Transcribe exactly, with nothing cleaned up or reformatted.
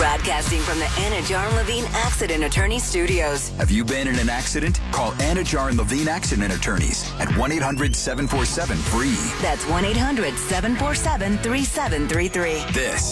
Broadcasting from the Anna Jar Levine Accident Attorney Studios. Have you been in an accident? Call Anna Jar and Levine Accident Attorneys at one eight hundred seven four seven free. That's one eight hundred seven four seven three seven three three. This